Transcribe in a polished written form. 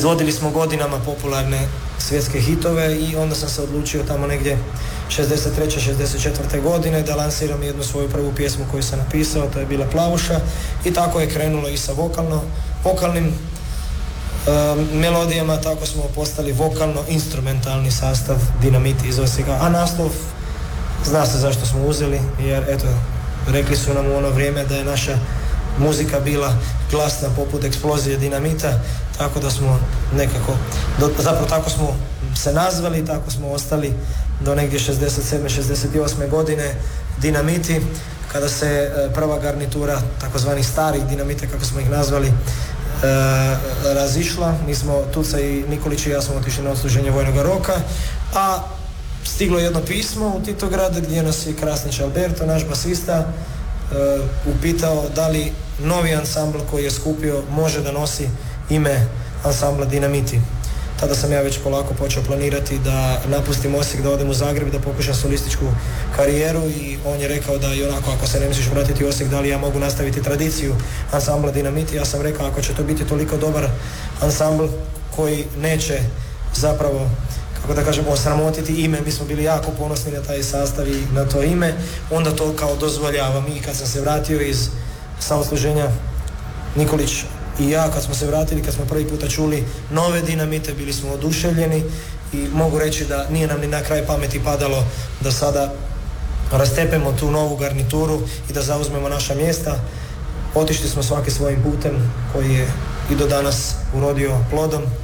izvodili smo godinama popularne svjetske hitove i onda sam se odlučio tamo negdje 63. 64. godine da lansiram jednu svoju prvu pjesmu koju sam napisao, to je bila Plavuša, i tako je krenulo i sa vokalnim melodijama, tako smo postali vokalno-instrumentalni sastav Dinamiti iz Osijeka, a naslov zna se zašto smo uzeli, jer eto, rekli su nam u ono vrijeme da je naša muzika bila glasna poput eksplozije dinamita, tako da smo nekako, zapravo tako smo se nazvali, tako smo ostali do negdje 67. 68. godine Dinamiti, kada se prva garnitura takozvanih starih dinamita, kako smo ih nazvali, razišla. Mi smo, Tuca i Nikolić i ja smo otišli na odsluženje vojnog roka, a stiglo jedno pismo u Titograd gdje nas je Krasnić Alberto, naš basista, upitao da li novi ansambl koji je skupio može da nosi ime ansambla Dinamiti. Tada sam ja već polako počeo planirati da napustim Osijek, da odem u Zagreb, da pokušam solističku karijeru, i on je rekao da i onako, ako se ne misliš vratiti u Osijek, da li ja mogu nastaviti tradiciju ansambla Dinamiti. Ja sam rekao, ako će to biti toliko dobar ansambl koji neće zapravo, kako da kažem, osramotiti ime, mi smo bili jako ponosni na taj sastav i na to ime, onda to kao dozvoljavam. I kad sam se vratio iz samosluženja, Nikolić i ja, kad smo se vratili, kad smo prvi puta čuli nove Dinamite, bili smo oduševljeni i mogu reći da nije nam ni na kraj pameti padalo da sada rastepemo tu novu garnituru i da zauzmemo naša mjesta. Otišli smo svaki svojim putem koji je i do danas urodio plodom.